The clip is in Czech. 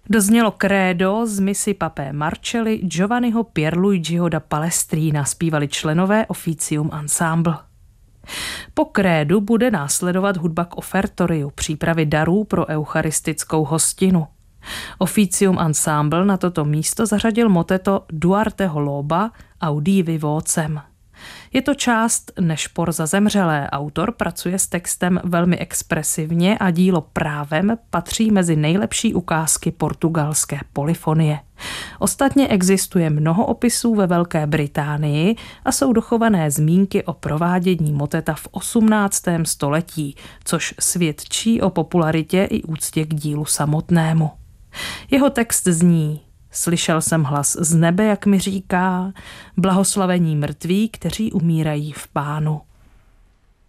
Doznělo krédo z misy Papé Marcelli Giovanniho Pierluigiho da Palestrina, zpívali členové Officium Ensemble. Po krédu bude následovat hudba k ofertoriu, přípravy darů pro eucharistickou hostinu. Officium Ensemble na toto místo zařadil moteto Duarteho Loba Audivi vocem. Je to část Nešpor za zemřelé. Autor pracuje s textem velmi expresivně a dílo právem patří mezi nejlepší ukázky portugalské polyfonie. Ostatně existuje mnoho opisů ve Velké Británii a jsou dochované zmínky o provádění moteta v 18. století, což svědčí o popularitě i úctě k dílu samotnému. Jeho text zní: Slyšel jsem hlas z nebe, jak mi říká, blahoslavení mrtví, kteří umírají v Pánu.